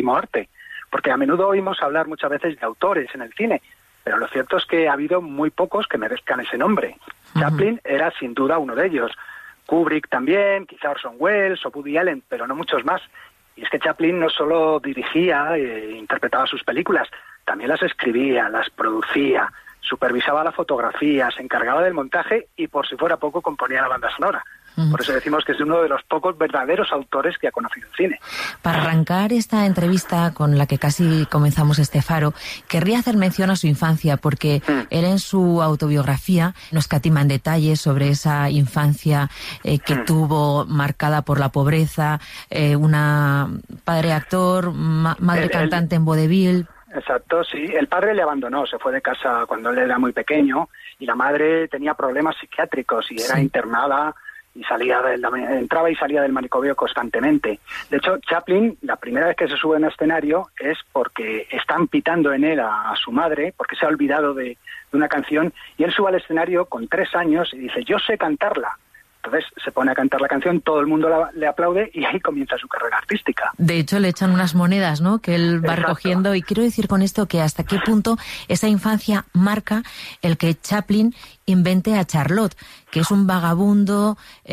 séptimo arte, porque a menudo oímos hablar muchas veces de autores en el cine, pero lo cierto es que ha habido muy pocos que merezcan ese nombre. Chaplin era sin duda uno de ellos. Kubrick también, quizá Orson Welles o Woody Allen, pero no muchos más. Y es que Chaplin no solo dirigía e interpretaba sus películas, también las escribía, las producía, supervisaba la fotografía, se encargaba del montaje y, por si fuera poco, componía la banda sonora. Por eso decimos que es uno de los pocos verdaderos autores que ha conocido el cine. Para arrancar esta entrevista con la que casi comenzamos este faro, querría hacer mención a su infancia, porque él en su autobiografía nos catima en detalles sobre esa infancia que tuvo marcada por la pobreza, una padre actor, madre cantante en vaudeville. Exacto, sí. El padre le abandonó, se fue de casa cuando él era muy pequeño y la madre tenía problemas psiquiátricos y era internada y entraba y salía del manicomio constantemente. De hecho, Chaplin, la primera vez que se sube en escenario es porque están pitando en él a su madre, porque se ha olvidado de una canción, y él sube al escenario con 3 años y dice, yo sé cantarla. Entonces se pone a cantar la canción, todo el mundo le aplaude y ahí comienza su carrera artística. De hecho, le echan unas monedas, ¿no?, que él va recogiendo. Y quiero decir con esto que hasta qué punto esa infancia marca el que Chaplin invente a Charlot, que es un vagabundo,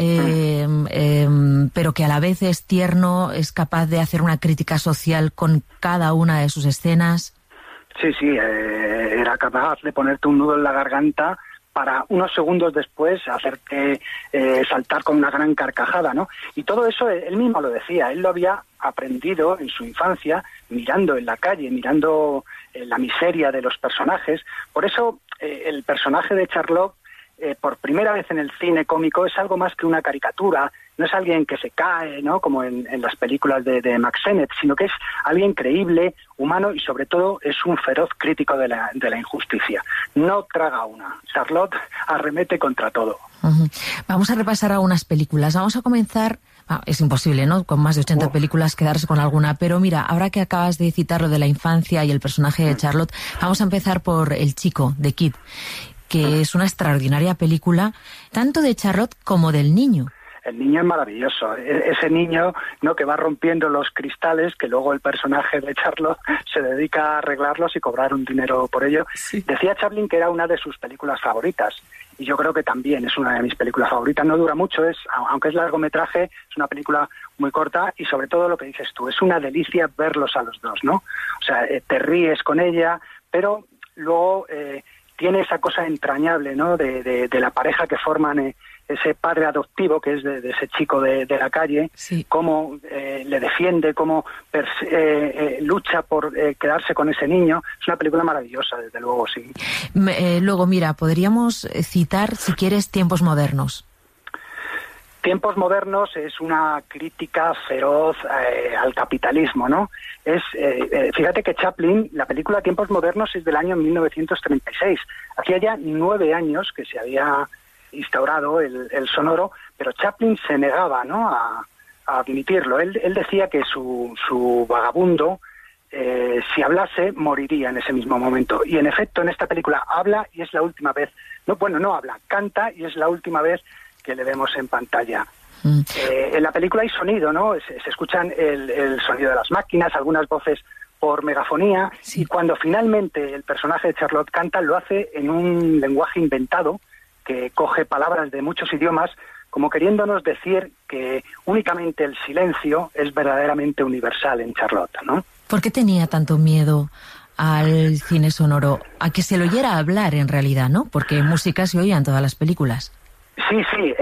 pero que a la vez es tierno, es capaz de hacer una crítica social con cada una de sus escenas. Sí, era capaz de ponerte un nudo en la garganta para unos segundos después hacerte saltar con una gran carcajada, ¿no? Y todo eso él mismo lo decía, él lo había aprendido en su infancia mirando en la calle, mirando la miseria de los personajes. Por eso el personaje de Charlot, por primera vez en el cine cómico, es algo más que una caricatura, no es alguien que se cae, ¿no?, como en las películas de Mack Sennett, sino que es alguien creíble, humano y sobre todo es un feroz crítico de la injusticia. No traga una. Charlot arremete contra todo. Vamos a repasar algunas películas. Vamos a comenzar... es imposible, ¿no?, con más de 80 películas quedarse con alguna, pero mira, ahora que acabas de citar lo de la infancia y el personaje de Charlot, vamos a empezar por El chico, de Kid, que es una extraordinaria película, tanto de Charlot como del niño. El niño es maravilloso, ese niño, ¿no?, que va rompiendo los cristales, que luego el personaje de Charlot se dedica a arreglarlos y cobrar un dinero por ello. Sí. Decía Chaplin que era una de sus películas favoritas, y yo creo que también es una de mis películas favoritas. No dura mucho, aunque es largometraje, es una película muy corta, y sobre todo lo que dices tú, es una delicia verlos a los dos, ¿no? O sea, te ríes con ella, pero luego tiene esa cosa entrañable, ¿no?, de la pareja que forman, ese padre adoptivo que es de ese chico de la calle, sí. Cómo le defiende, cómo lucha por quedarse con ese niño. Es una película maravillosa, desde luego, sí. Luego, mira, podríamos citar, si quieres, Tiempos modernos. Tiempos modernos es una crítica feroz al capitalismo, ¿no? Fíjate que Chaplin, la película Tiempos modernos es del año 1936. Hacía ya 9 años que se había instaurado el sonoro, pero Chaplin se negaba, ¿no?, a admitirlo. Él decía que su vagabundo, si hablase, moriría en ese mismo momento. Y en efecto, en esta película habla y es la última vez. No habla, canta y es la última vez que le vemos en pantalla. En la película hay sonido, ¿no? Se escuchan el sonido de las máquinas, algunas voces por megafonía, sí. Y cuando finalmente el personaje de Charlot canta, lo hace en un lenguaje inventado, que coge palabras de muchos idiomas, como queriéndonos decir que únicamente el silencio es verdaderamente universal en Charlot, ¿no? ¿Por qué tenía tanto miedo al cine sonoro? A que se lo oyera hablar, en realidad, ¿no? Porque música se oía en todas las películas. Sí,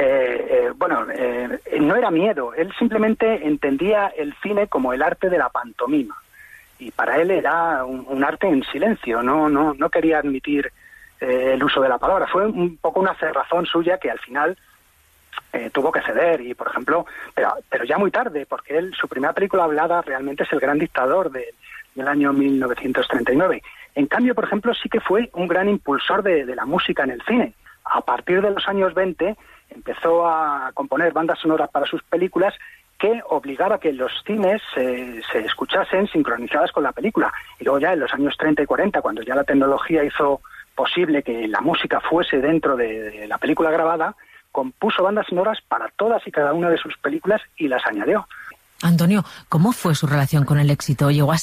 no era miedo, él simplemente entendía el cine como el arte de la pantomima, y para él era un arte en silencio, no quería admitir el uso de la palabra. Fue un poco una cerrazón suya que al final tuvo que ceder, y por ejemplo, pero ya muy tarde, porque su primera película hablada realmente es El gran dictador del año 1939. En cambio, por ejemplo, sí que fue un gran impulsor de la música en el cine. A partir de los años 20 empezó a componer bandas sonoras para sus películas que obligaba a que los cines se escuchasen sincronizadas con la película. Y luego ya en los años 30 y 40, cuando ya la tecnología hizo posible que la música fuese dentro de la película grabada, compuso bandas sonoras para todas y cada una de sus películas y las añadió. Antonio, ¿cómo fue su relación con el éxito? ¿Llegó a